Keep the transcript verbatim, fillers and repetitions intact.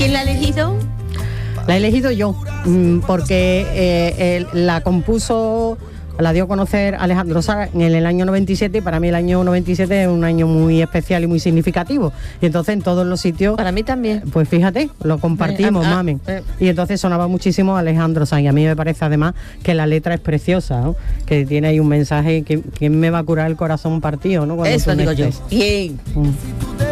quién la ha elegido? La he elegido yo, porque eh, el, la compuso, la dio a conocer Alejandro Sanz en el año noventa y siete, y para mí el año noventa y siete es un año muy especial y muy significativo. Y entonces en todos los sitios... Para mí también. Pues fíjate, lo compartimos, eh, ah, mami. Eh. Y entonces sonaba muchísimo Alejandro Sanz, y a mí me parece además que la letra es preciosa, ¿no? Que tiene ahí un mensaje que, que me va a curar el corazón partido, ¿no? Cuando eso digo yo. Bien. Mm.